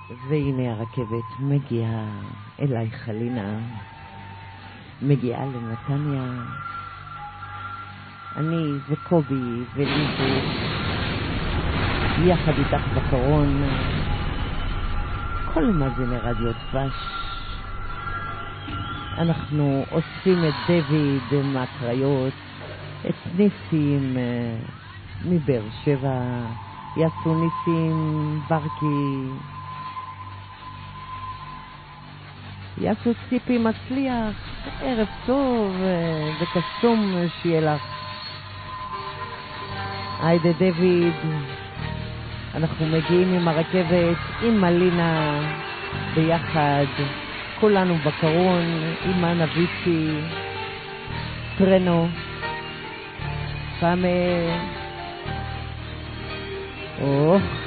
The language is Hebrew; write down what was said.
והנה הרכבת מגיעה אליי חלינה, מגיעה לנתניה. אני וקובי וליזו יחד איתך בקרון, כל מאזיני רדיו דבש. אנחנו אוספים את דוד מהקריות, את ניסים מבאר שבע, יעשו ניסים ברקי, יעשו ציפי מצליח, ערב טוב וקסום שיהיה לך. היידה דוד, אנחנו מגיעים עם הרכבת, עם מלינה ביחד, כולנו בקרון, עם הנביצי, טרנו, פעם...